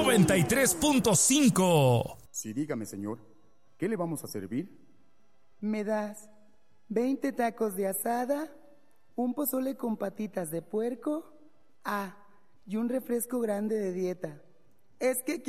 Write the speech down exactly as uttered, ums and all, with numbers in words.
noventa y tres punto cinco. Sí, dígame, señor, ¿qué le vamos a servir? ¿Me das veinte tacos de asada, un pozole con patitas de puerco? Ah, y un refresco grande de dieta. Es que